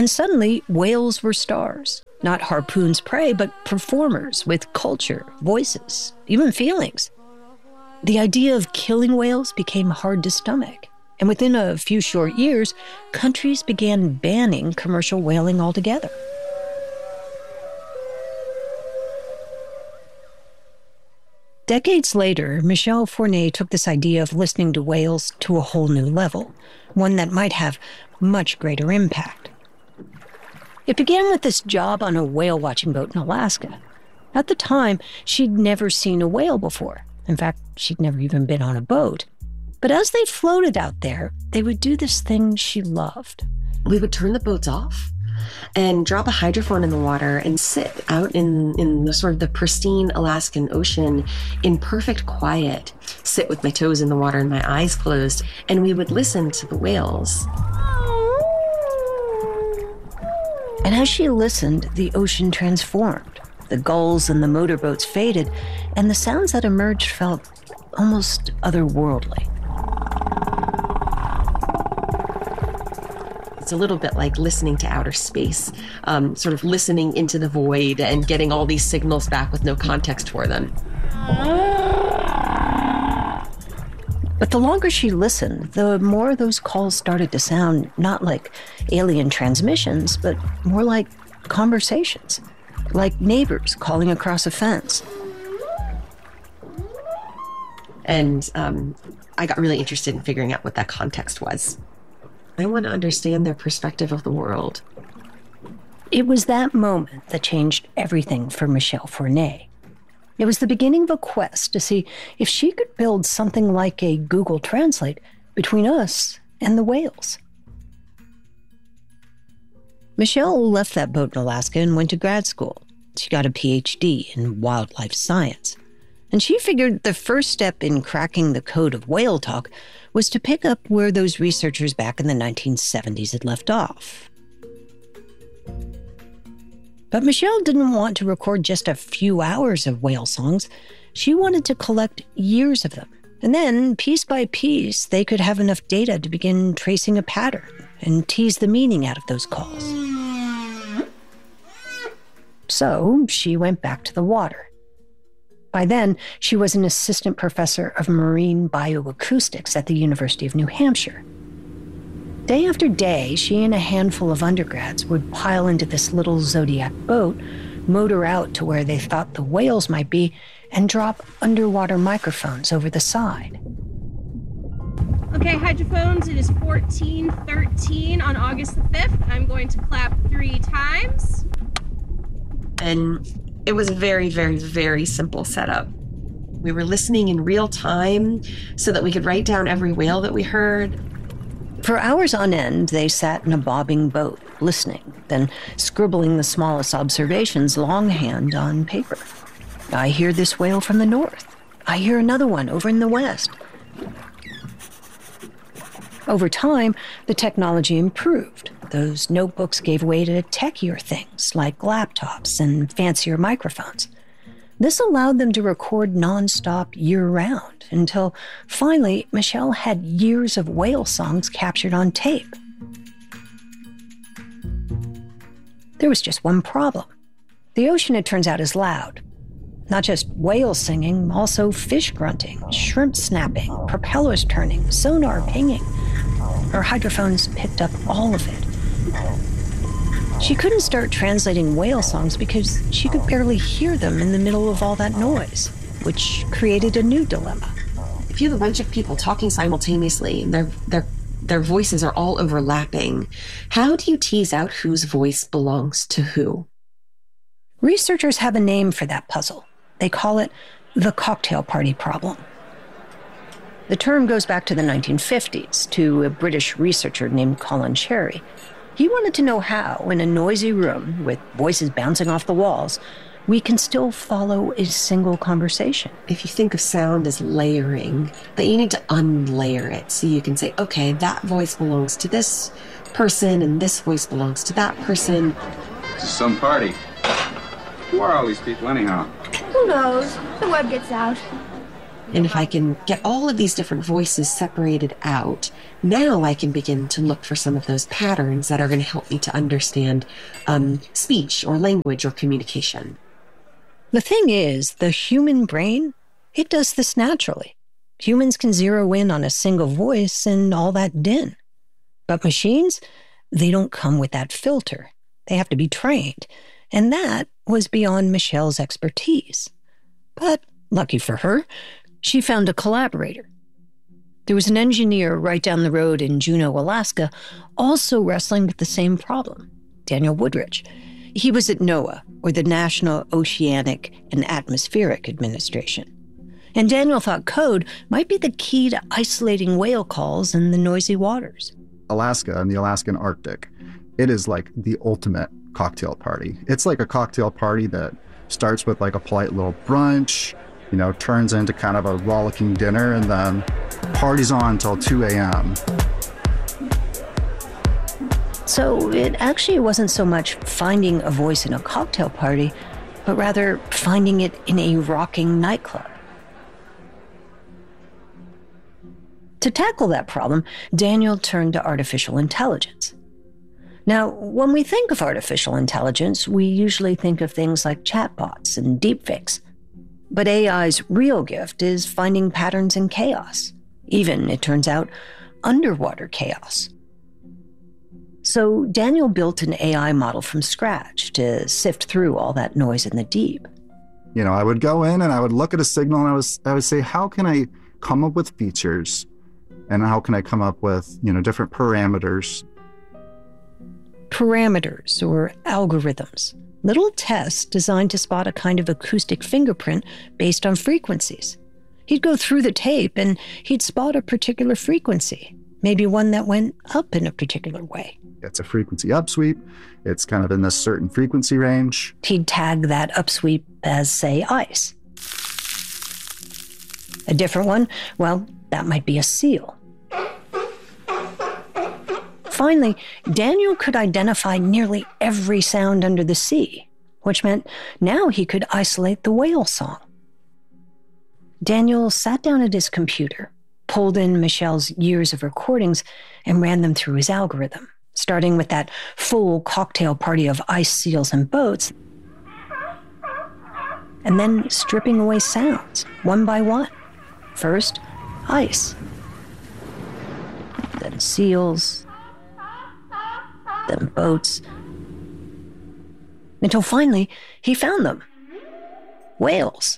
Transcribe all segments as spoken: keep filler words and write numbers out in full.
And suddenly, whales were stars. Not harpoons prey, but performers with culture, voices, even feelings. The idea of killing whales became hard to stomach. And within a few short years, countries began banning commercial whaling altogether. Decades later, Michel Fournier took this idea of listening to whales to a whole new level, one that might have much greater impact. It began with this job on a whale-watching boat in Alaska. At the time, she'd never seen a whale before. In fact, she'd never even been on a boat. But as they floated out there, they would do this thing she loved. We would turn the boats off and drop a hydrophone in the water and sit out in, in the sort of the pristine Alaskan Ocean in perfect quiet, sit with my toes in the water and my eyes closed, and we would listen to the whales. And as she listened, the ocean transformed. The gulls and the motorboats faded, and the sounds that emerged felt almost otherworldly. It's a little bit like listening to outer space, um, sort of listening into the void and getting all these signals back with no context for them. But the longer she listened, the more those calls started to sound not like alien transmissions, but more like conversations, like neighbors calling across a fence. And um, I got really interested in figuring out what that context was. I want to understand their perspective of the world. It was that moment that changed everything for Michel Fournier. It was the beginning of a quest to see if she could build something like a Google Translate between us and the whales. Michelle left that boat in Alaska and went to grad school. She got a P H D in wildlife science. And she figured the first step in cracking the code of whale talk was to pick up where those researchers back in the nineteen seventies had left off. But Michelle didn't want to record just a few hours of whale songs. She wanted to collect years of them. And then, piece by piece, they could have enough data to begin tracing a pattern and tease the meaning out of those calls. So she went back to the water. By then, she was an assistant professor of marine bioacoustics at the University of New Hampshire. Day after day, she and a handful of undergrads would pile into this little Zodiac boat, motor out to where they thought the whales might be, and drop underwater microphones over the side. Okay, hydrophones, it is fourteen thirteen on August the fifth. I'm going to clap three times. And it was a very, very, very simple setup. We were listening in real time so that we could write down every whale that we heard. For hours on end, they sat in a bobbing boat, listening, then scribbling the smallest observations longhand on paper. I hear this whale from the north. I hear another one over in the west. Over time, the technology improved. Those notebooks gave way to techier things like laptops and fancier microphones. This allowed them to record nonstop year-round until finally Michelle had years of whale songs captured on tape. There was just one problem. The ocean, it turns out, is loud. Not just whales singing, also fish grunting, shrimp snapping, propellers turning, sonar pinging. Her hydrophones picked up all of it. She couldn't start translating whale songs because she could barely hear them in the middle of all that noise, which created a new dilemma. If you have a bunch of people talking simultaneously and their their their voices are all overlapping, how do you tease out whose voice belongs to who? Researchers have a name for that puzzle. They call it the cocktail party problem. The term goes back to the nineteen fifties, to a British researcher named Colin Cherry. He wanted to know how, in a noisy room with voices bouncing off the walls, we can still follow a single conversation. If you think of sound as layering, then you need to unlayer it. So you can say, okay, that voice belongs to this person, and this voice belongs to that person. This is some party. Who are all these people anyhow? Who knows? The word gets out. And if I can get all of these different voices separated out, now I can begin to look for some of those patterns that are going to help me to understand um, speech or language or communication. The thing is, the human brain, it does this naturally. Humans can zero in on a single voice and all that din. But machines, they don't come with that filter. They have to be trained. And that was beyond Michelle's expertise. But lucky for her, she found a collaborator. There was an engineer right down the road in Juneau, Alaska, also wrestling with the same problem, Daniel Woodrich. He was at NOAA, or the National Oceanic and Atmospheric Administration. And Daniel thought code might be the key to isolating whale calls in the noisy waters. Alaska and the Alaskan Arctic, it is like the ultimate cocktail party. It's like a cocktail party that starts with like a polite little brunch, you know, turns into kind of a rollicking dinner, and then parties on until two a.m. So it actually wasn't so much finding a voice in a cocktail party, but rather finding it in a rocking nightclub. To tackle that problem, Daniel turned to artificial intelligence. Now, when we think of artificial intelligence, we usually think of things like chatbots and deepfakes. But A I's real gift is finding patterns in chaos, even, it turns out, underwater chaos. So Daniel built an A I model from scratch to sift through all that noise in the deep. You know, I would go in and I would look at a signal and I was I would say, how can I come up with features, and how can I come up with, you know, different parameters? Parameters, or algorithms. Little tests designed to spot a kind of acoustic fingerprint based on frequencies. He'd go through the tape and he'd spot a particular frequency, maybe one that went up in a particular way. It's a frequency upsweep. It's kind of in this certain frequency range. He'd tag that upsweep as, say, ice. A different one, well, that might be a seal. Finally, Daniel could identify nearly every sound under the sea, which meant now he could isolate the whale song. Daniel sat down at his computer, pulled in Michelle's years of recordings, and ran them through his algorithm, starting with that full cocktail party of ice seals and boats, and then stripping away sounds, one by one. First, ice. Then seals. Then boats. Until finally, he found them. Whales.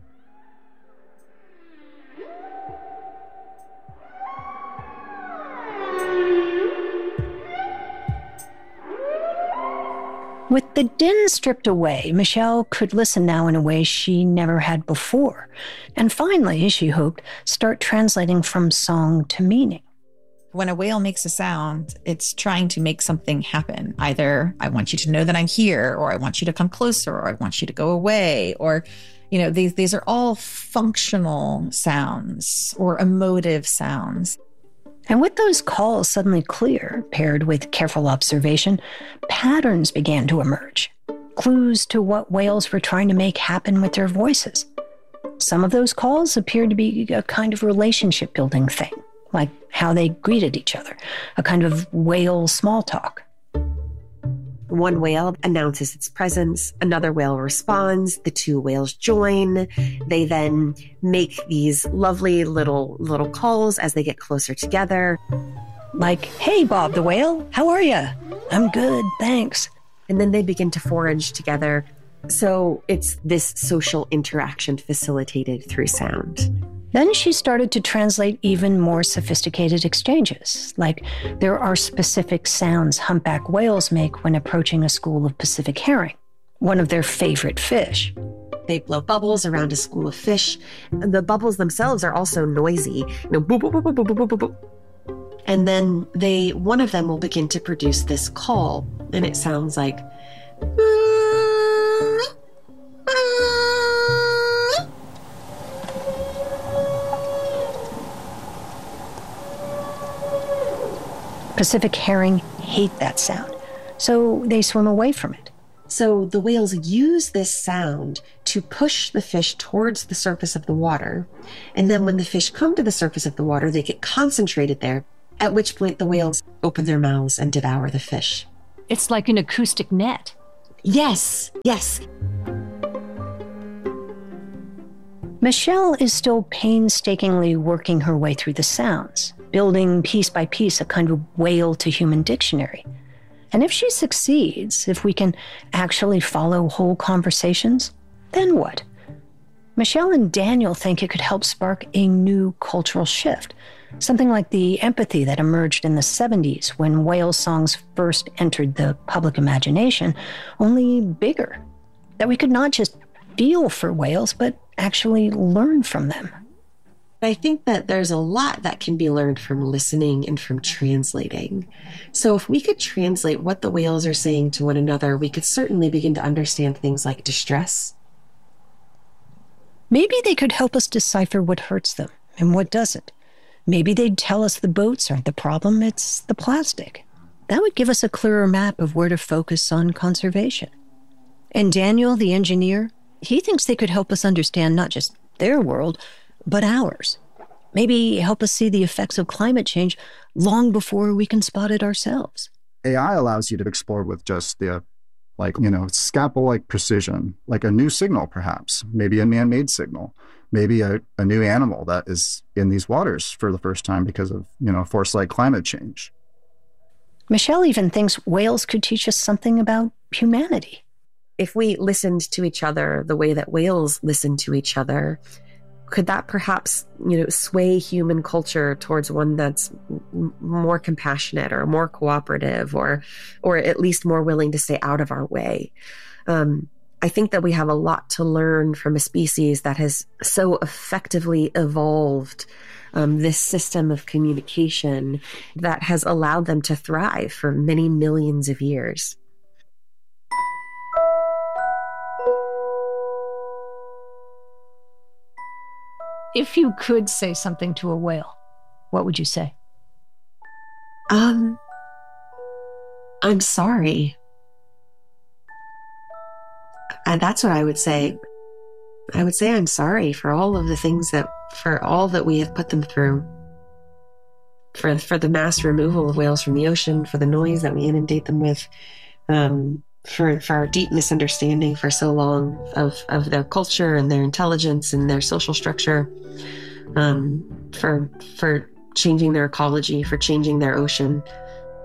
With the din stripped away, Michelle could listen now in a way she never had before. And finally, she hoped, start translating from song to meaning. When a whale makes a sound, it's trying to make something happen. Either I want you to know that I'm here, or I want you to come closer, or I want you to go away, or, you know, these, these are all functional sounds or emotive sounds. And with those calls suddenly clear, paired with careful observation, patterns began to emerge. Clues to what whales were trying to make happen with their voices. Some of those calls appeared to be a kind of relationship building thing, like how they greeted each other, a kind of whale small talk. One whale announces its presence, another whale responds, the two whales join. They then make these lovely little little calls as they get closer together. Like, hey, Bob the whale, how are you? I'm good, thanks. And then they begin to forage together. So it's this social interaction facilitated through sound. Then she started to translate even more sophisticated exchanges, like there are specific sounds humpback whales make when approaching a school of Pacific herring, one of their favorite fish. They blow bubbles around a school of fish. The bubbles themselves are also noisy. You know, boop, boop, boop, boop, boop, boop, boop. And then they, one of them will begin to produce this call, and it sounds like, Pacific herring hate that sound, so they swim away from it. So the whales use this sound to push the fish towards the surface of the water. And then when the fish come to the surface of the water, they get concentrated there, at which point the whales open their mouths and devour the fish. It's like an acoustic net. Yes, yes. Michelle is still painstakingly working her way through the sounds, building piece by piece a kind of whale-to-human dictionary. And if she succeeds, if we can actually follow whole conversations, then what? Michelle and Daniel think it could help spark a new cultural shift, something like the empathy that emerged in the seventies when whale songs first entered the public imagination, only bigger. That we could not just feel for whales, but actually learn from them. I think that there's a lot that can be learned from listening and from translating. So if we could translate what the whales are saying to one another, we could certainly begin to understand things like distress. Maybe they could help us decipher what hurts them and what doesn't. Maybe they'd tell us the boats aren't the problem, it's the plastic. That would give us a clearer map of where to focus on conservation. And Daniel, the engineer, he thinks they could help us understand not just their world, but ours. Maybe help us see the effects of climate change long before we can spot it ourselves. A I allows you to explore with just the, like, you know, scalpel-like precision, like a new signal, perhaps, maybe a man-made signal, maybe a, a new animal that is in these waters for the first time because of, you know, force-like climate change. Michelle even thinks whales could teach us something about humanity. If we listened to each other the way that whales listen to each other, could that perhaps, you know, sway human culture towards one that's m- more compassionate or more cooperative, or, or at least more willing to stay out of our way? Um, I think that we have a lot to learn from a species that has so effectively evolved um, this system of communication that has allowed them to thrive for many millions of years. If you could say something to a whale, what would you say? Um, I'm sorry. And that's what I would say. I would say I'm sorry for all of the things that, for all that we have put them through. For, for the mass removal of whales from the ocean, for the noise that we inundate them with, um, for, for our deep misunderstanding for so long of, of their culture and their intelligence and their social structure, um, for, for changing their ecology, for changing their ocean.